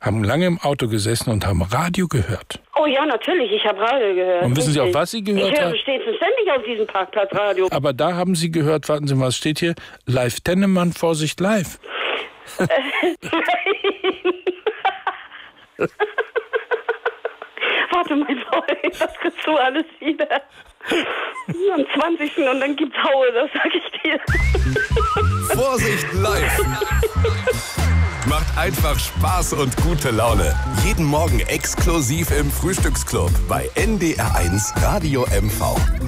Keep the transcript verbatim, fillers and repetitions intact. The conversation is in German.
haben lange im Auto gesessen und haben Radio gehört. Oh ja, natürlich, ich habe Radio gehört. Und wissen Sie auch, Richtig. was Sie gehört Ich höre haben? stets und ständig auf diesem Parkplatz Radio. Aber da haben Sie gehört, warten Sie mal, was steht hier? Live Tennemann, Vorsicht live. Warte mal, Paul, das kriegst du alles wieder. Am zwanzigsten und dann gibt's Haue, das sag ich dir. Vorsicht live. Macht einfach Spaß und gute Laune. Jeden Morgen exklusiv im Frühstücksclub bei N D R eins Radio M V.